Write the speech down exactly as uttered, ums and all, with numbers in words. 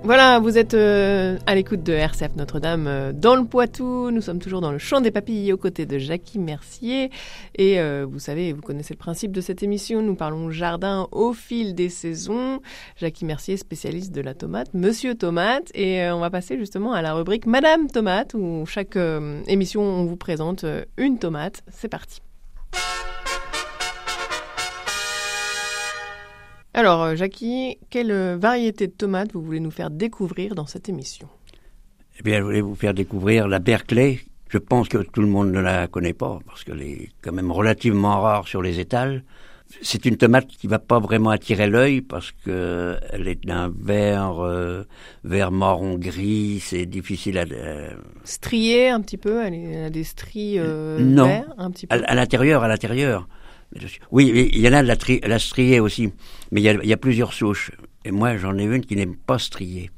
Voilà, vous êtes euh, à l'écoute de R C F Notre-Dame euh, dans le Poitou. Nous sommes toujours dans le Champ des Papilles aux côtés de Jackie Mercier. Et euh, vous savez, vous connaissez le principe de cette émission. Nous parlons jardin au fil des saisons. Jackie Mercier, spécialiste de la tomate, Monsieur Tomate. Et euh, on va passer justement à la rubrique Madame Tomate, où chaque euh, émission, on vous présente euh, une tomate. C'est parti. Alors, Jackie, quelle variété de tomates vous voulez nous faire découvrir dans cette émission ? Eh bien, je voulais vous faire découvrir la Berkeley. Je pense que tout le monde ne la connaît pas, parce qu'elle est quand même relativement rare sur les étals. C'est une tomate qui va pas vraiment attirer l'œil, parce que elle est d'un vert, euh, vert marron gris, c'est difficile à... Euh... Striée un petit peu, elle a des stries euh, non. verts un petit peu. À, à l'intérieur, à l'intérieur. Oui, il y en a de la, tri- la striée aussi, mais il y a, il y a plusieurs souches. Et moi, j'en ai une qui n'est pas striée.